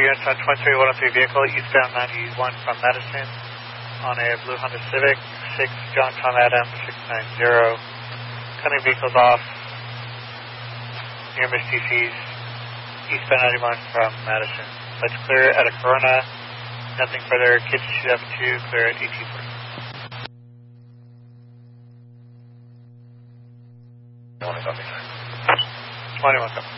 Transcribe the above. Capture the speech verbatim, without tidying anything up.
units on twenty-three one oh three vehicle, eastbound ninety-one from Madison, on a blue Honda Civic, six John Tom Adam six nine zero. Cutting vehicles off near Miss T C's, eastbound ninety-one from Madison. Let's clear at a Corona, nothing further. Kids two seven two, clear at eighteen forty. twenty-one copy.